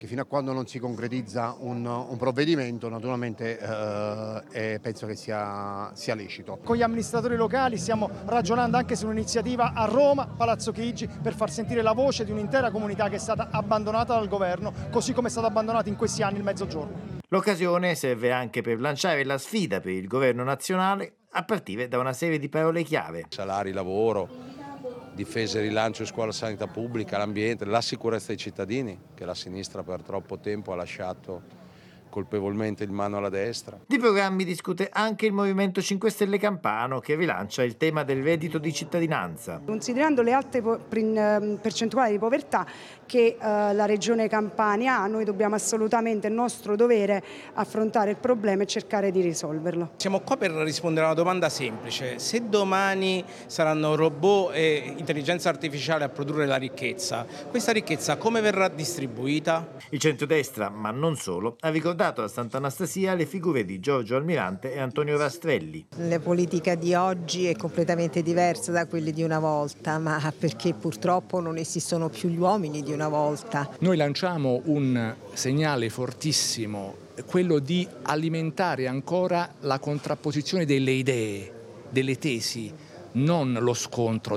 che fino a quando non si concretizza un provvedimento naturalmente penso che sia lecito. Con gli amministratori locali stiamo ragionando anche su un'iniziativa a Roma, Palazzo Chigi, per far sentire la voce di un'intera comunità che è stata abbandonata dal governo, così come è stato abbandonato in questi anni il Mezzogiorno. L'occasione serve anche per lanciare la sfida per il governo nazionale a partire da una serie di parole chiave. Salari, lavoro, difesa e rilancio scuola, sanità pubblica, l'ambiente, la sicurezza dei cittadini, che la sinistra per troppo tempo ha lasciato colpevolmente in mano alla destra. Di programmi discute anche il Movimento 5 Stelle Campano, che rilancia il tema del reddito di cittadinanza. Considerando le alte percentuali di povertà che la Regione Campania ha, noi dobbiamo assolutamente, il nostro dovere, affrontare il problema e cercare di risolverlo. Siamo qua per rispondere a una domanda semplice: se domani saranno robot e intelligenza artificiale a produrre la ricchezza, questa ricchezza come verrà distribuita? Il centrodestra, ma non solo, ha ricordato a Sant'Anastasia le figure di Giorgio Almirante e Antonio Rastrelli. La politica di oggi è completamente diversa da quelle di una volta, ma perché purtroppo non esistono più gli uomini di una volta. Noi lanciamo un segnale fortissimo, quello di alimentare ancora la contrapposizione delle idee, delle tesi, non lo scontro.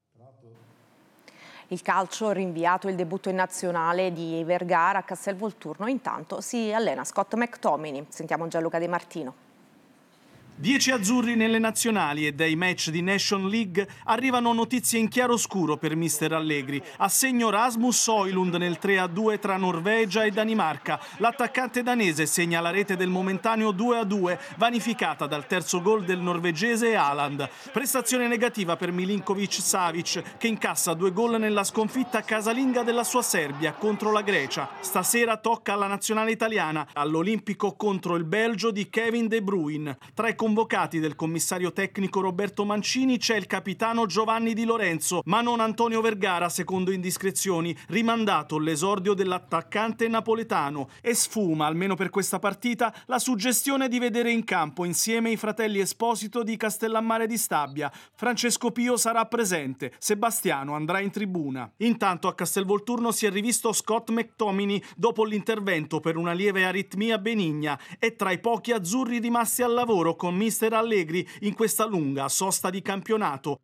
Il calcio, rinviato il debutto in nazionale di Vergara a Castelvolturno, intanto si allena Scott McTominay. Sentiamo Gianluca De Martino. 10 azzurri nelle nazionali e dai match di Nation League arrivano notizie in chiaroscuro per mister Allegri. Assegno Rasmus Højlund nel 3-2 tra Norvegia e Danimarca. L'attaccante danese segna la rete del momentaneo 2-2, vanificata dal terzo gol del norvegese Haaland. Prestazione negativa per Milinkovic-Savic, che incassa 2 gol nella sconfitta casalinga della sua Serbia contro la Grecia. Stasera tocca alla nazionale italiana, all'Olimpico contro il Belgio di Kevin De Bruyne. Tra i convocati del commissario tecnico Roberto Mancini c'è il capitano Giovanni Di Lorenzo, ma non Antonio Vergara, secondo indiscrezioni, rimandato l'esordio dell'attaccante napoletano. E sfuma, almeno per questa partita, la suggestione di vedere in campo insieme i fratelli Esposito di Castellammare di Stabia. Francesco Pio sarà presente, Sebastiano andrà in tribuna. Intanto a Castelvolturno si è rivisto Scott McTominay dopo l'intervento per una lieve aritmia benigna. È tra i pochi azzurri rimasti al lavoro con mister Allegri in questa lunga sosta di campionato.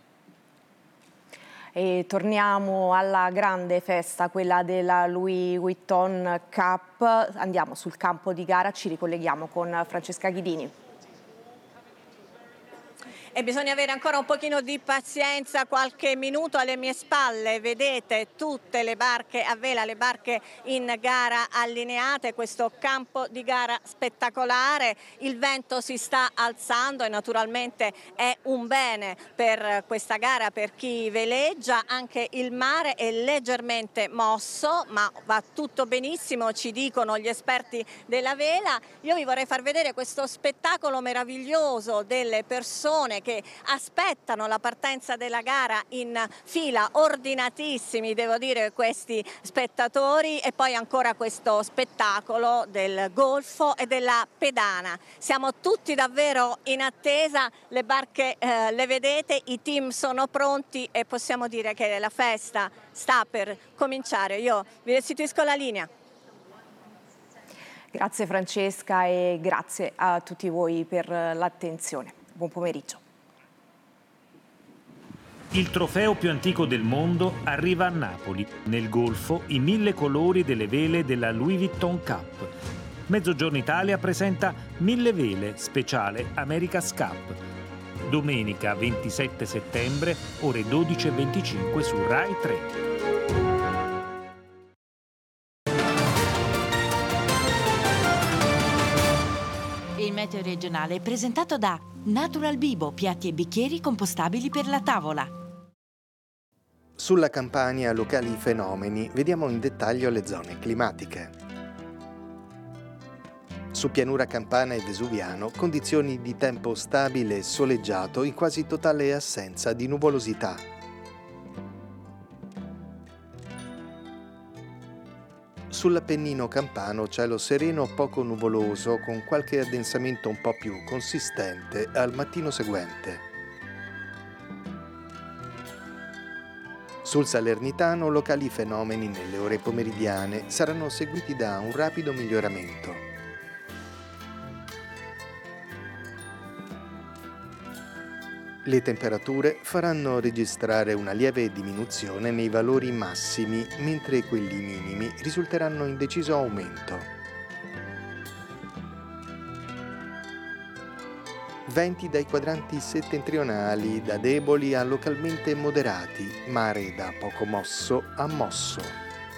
E torniamo alla grande festa, quella della Louis Vuitton Cup. Andiamo sul campo di gara, ci ricolleghiamo con Francesca Ghidini. E bisogna avere ancora un pochino di pazienza, qualche minuto. Alle mie spalle vedete tutte le barche a vela, le barche in gara allineate, questo campo di gara spettacolare. Il vento si sta alzando e naturalmente è un bene per questa gara, per chi veleggia. Anche il mare è leggermente mosso, ma va tutto benissimo, ci dicono gli esperti della vela. Io vi vorrei far vedere questo spettacolo meraviglioso delle persone che aspettano la partenza della gara in fila, ordinatissimi devo dire questi spettatori, e poi ancora questo spettacolo del golfo e della pedana. Siamo tutti davvero in attesa, le barche le vedete, i team sono pronti e possiamo dire che la festa sta per cominciare. Io vi restituisco la linea. Grazie Francesca e grazie a tutti voi per l'attenzione. Buon pomeriggio. Il trofeo più antico del mondo arriva a Napoli. Nel Golfo i 1000 colori delle vele della Louis Vuitton Cup. Mezzogiorno Italia presenta 1000 vele speciale America's Cup. Domenica 27 settembre, ore 12:25 su Rai 3. Il meteo regionale è presentato da Natural Bibo, piatti e bicchieri compostabili per la tavola. Sulla Campania, locali fenomeni, vediamo in dettaglio le zone climatiche. Su pianura campana e vesuviano, condizioni di tempo stabile e soleggiato in quasi totale assenza di nuvolosità. Sull'Appennino campano cielo sereno poco nuvoloso con qualche addensamento un po' più consistente al mattino seguente. Sul Salernitano locali fenomeni nelle ore pomeridiane saranno seguiti da un rapido miglioramento. Le temperature faranno registrare una lieve diminuzione nei valori massimi, mentre quelli minimi risulteranno in deciso aumento. Venti dai quadranti settentrionali da deboli a localmente moderati, mare da poco mosso a mosso.